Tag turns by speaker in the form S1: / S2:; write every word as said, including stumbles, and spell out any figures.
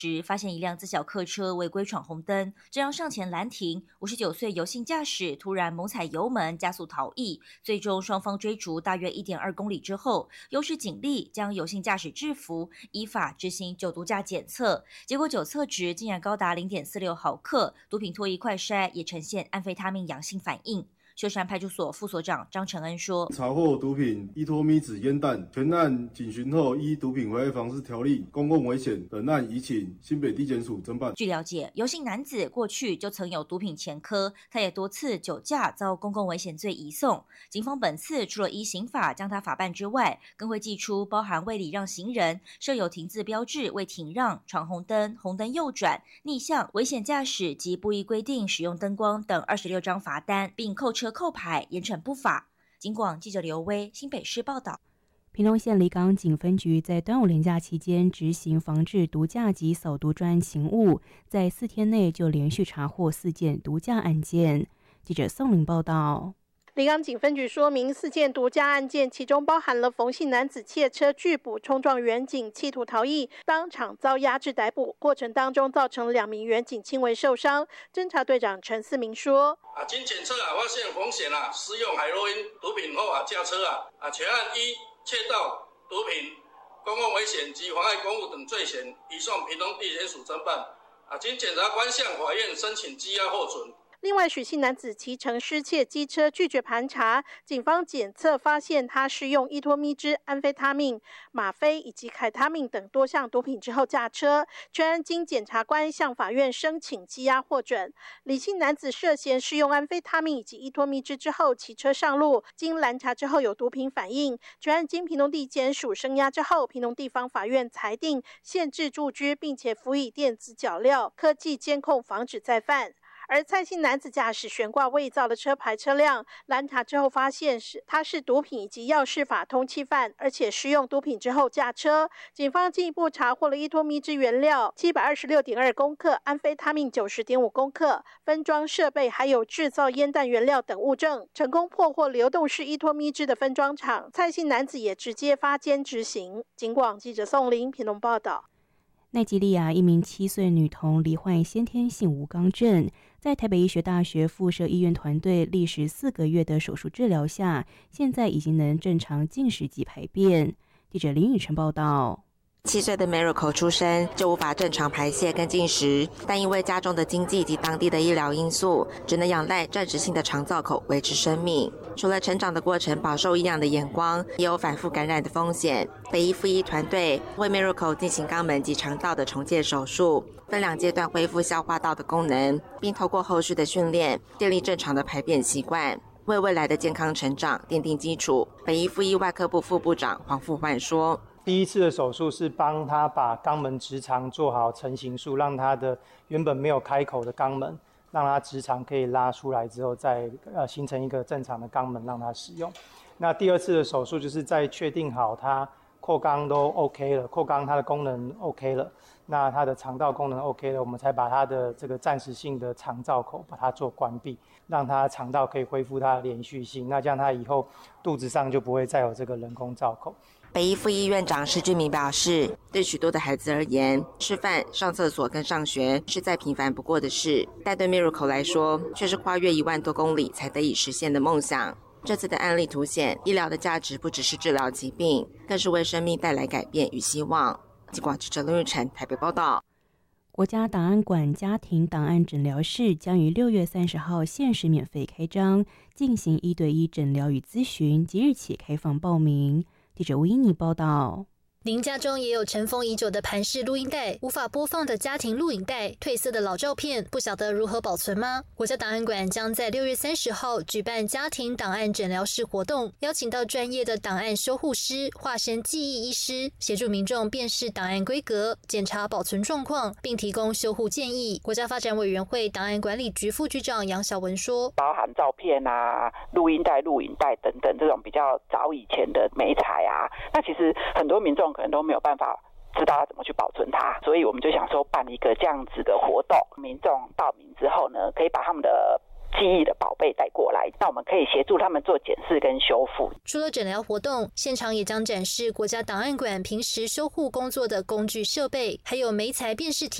S1: 时发现一辆自小客车违规闯红灯，正要上前拦停，五十九岁有姓驾驶突然猛踩油门加速逃逸，最终双方追逐大约 一点二公里之后，由是警力将有姓驾驶制服，依法执行酒毒驾检测，结果酒测值竟然高达 零点四六毫克，毒品唾液快筛也呈现安非他命阳性反应。秀山派出所副所长张承恩说：“
S2: 查获毒品依托咪子烟弹，全案警询后依毒品危害防治条例、公共危险等案移请新北地检署侦办。”
S1: 据了解，尤姓男子过去就曾有毒品前科，他也多次酒驾遭公共危险罪移送。警方本次除了依刑法将他法办之外，更会祭出包含未礼让行人、设有停字标志未停让、闯红灯、红灯右转、逆向、危险驾驶及不依规定使用灯光等二十六张罚单，并扣车扣牌，严惩不法。警广记者刘威新北市报道。
S3: 屏东县离港警分局在端午连假期间执行防治毒驾及扫毒专案勤务，在四天内就连续查获四件毒驾案件。记者宋玲报道。
S4: 离港警分局说明，四件毒驾案件，其中包含了冯姓男子窃车拒捕冲撞员警，企图逃逸，当场遭压制逮捕，过程当中造成两名员警轻微受伤。侦查队长陈思明说：“
S5: 啊，经检测啊，发现冯显啊施用海洛因毒品后啊驾车啊啊，全案依窃盗、毒品、公共危险及妨碍公务等罪嫌，移送屏东地检署侦办。啊，经检察官向法院申请羁押获准。”
S4: 另外，许姓男子骑乘失窃机车拒绝盘查，警方检测发现他是用依托咪汁、安非他命、吗啡以及凯他命等多项毒品之后驾车，全案经检察官向法院申请羁押获准。李姓男子涉嫌施用安非他命以及依托咪汁之后骑车上路，经拦查之后有毒品反应，全案经屏东地检署声押之后，屏东地方法院裁定限制住居，并且辅以电子脚镣、科技监控，防止再犯。而蔡姓男子驾驶悬挂伪造的车牌车辆，拦查之后发现是他是毒品以及药事法通缉犯，而且施用毒品之后驾车。警方进一步查获了依托咪汁原料七百二十六点二公克、安非他命九十点五公克、分装设备，还有制造烟弹原料等物证，成功破获流动式依托咪汁的分装厂。蔡姓男子也直接发监执行。警广记者宋玲屏东报道。
S3: 奈及利亚一名七岁女童罹患先天性无肛症，在台北医学大学附设医院团队历时四个月的手术治疗下，现在已经能正常进食及排便。记者林宇晨报道。
S6: 七岁的 Miracle 出生就无法正常排泄跟进食，但因为家中的经济及当地的医疗因素，只能仰赖暂时性的肠造口维持生命。除了成长的过程饱受异样的眼光，也有反复感染的风险。北医附医团队为 Miracle 进行肛门及肠道的重建手术，分两阶段恢复消化道的功能，并透过后续的训练建立正常的排便习惯，为未来的健康成长奠定基础。北医附医外科部副部长黄富焕说：“
S7: 第一次的手术是帮他把肛门直肠做好成形术，让他的原本没有开口的肛门，让他直肠可以拉出来之后，再呃形成一个正常的肛门让他使用。那第二次的手术就是在确定好他扩肛都 OK 了，扩肛它的功能 OK 了，那它的肠道功能 OK 了，我们才把它的这个暂时性的肠造口把它做关闭，让它肠道可以恢复它的连续性，那这样它以后肚子上就不会再有这个人工造口。”
S6: 北医附医院长施俊明表示，对许多的孩子而言，吃饭、上厕所跟上学是再平凡不过的事，但对 Miracle 来说，却是跨越一万多公里才得以实现的梦想。这次的案例凸显，医疗的价值不只是治疗疾病，更是为生命带来改变与希望。警广记者林玉成台北报道。
S3: 国家档案馆家庭档案诊疗室将于六月三十号限时免费开张，进行一对一诊疗与咨询，即日起开放报名。记者吴依妮报道。
S8: 您家中也有尘封已久的盘式录音带、无法播放的家庭录影带、褪色的老照片，不晓得如何保存吗？国家档案馆将在六月三十号举办家庭档案诊疗室活动，邀请到专业的档案修护师、化身记忆医师，协助民众辨识档案规格、检查保存状况，并提供修护建议。国家发展委员会档案管理局副局长杨小文说：“
S9: 包含照片啊、录音带、录影带等等这种比较早以前的媒材啊，那其实很多民众可能都没有办法知道要怎么去保存它，所以我们就想说办一个这样子的活动，民众报名之后呢，可以把他们的记忆的宝贝带过来，那我们可以协助他们做检视跟修复。
S8: 除了诊疗活动，现场也将展示国家档案馆平时修护工作的工具设备，还有媒材辨识体